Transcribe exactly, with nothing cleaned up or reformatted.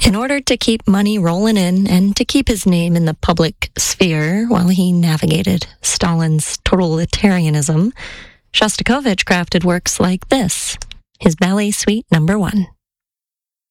In order to keep money rolling in and to keep his name in the public sphere while he navigated Stalin's totalitarianism, Shostakovich crafted works like this, his Ballet Suite Number One.